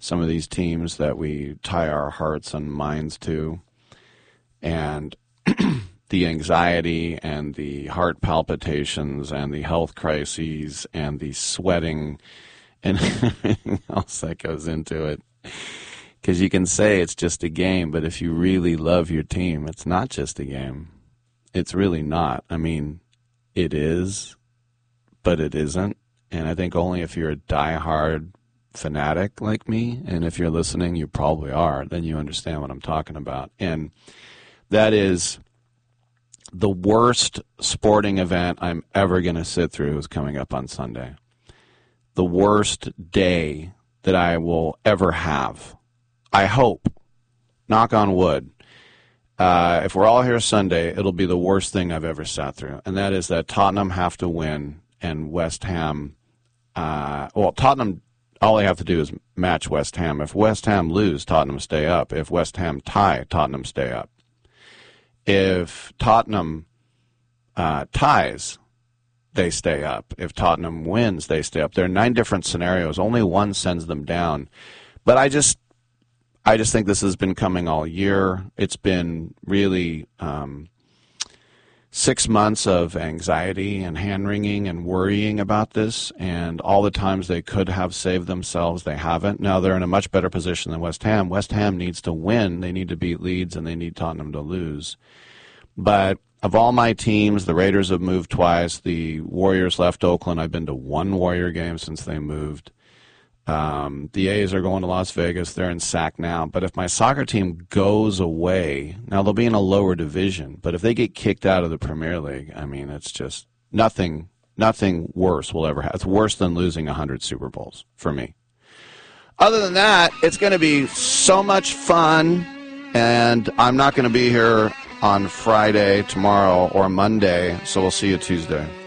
some of these teams that we tie our hearts and minds to, and the anxiety and the heart palpitations and the health crises and the sweating and everything else that goes into it. Because you can say it's just a game, but if you really love your team, it's not just a game. It's really not. I mean, it is, but it isn't. And I think only if you're a diehard fanatic like me, and if you're listening, you probably are, then you understand what I'm talking about. And that is the worst sporting event I'm ever going to sit through is coming up on Sunday. The worst day that I will ever have. I hope, knock on wood, if we're all here Sunday, it'll be the worst thing I've ever sat through. And that is that Tottenham have to win and West Ham, Tottenham, all they have to do is match West Ham. If West Ham lose, Tottenham stay up. If West Ham tie, Tottenham stay up. If Tottenham ties, they stay up. If Tottenham wins, they stay up. There are 9 different scenarios. Only one sends them down. But I just think this has been coming all year. It's been really 6 months of anxiety and hand-wringing and worrying about this, and all the times they could have saved themselves, they haven't. Now they're in a much better position than West Ham. West Ham needs to win. They need to beat Leeds, and they need Tottenham to lose. But of all my teams, the Raiders have moved twice. The Warriors left Oakland. I've been to 1 Warrior game since they moved. The A's are going to Las Vegas. They're in SAC now. But if my soccer team goes away, now they'll be in a lower division, but if they get kicked out of the Premier League, I mean, it's just nothing worse will ever happen. It's worse than losing 100 Super Bowls for me. Other than that, it's going to be so much fun, and I'm not going to be here on Friday, tomorrow, or Monday, so we'll see you Tuesday.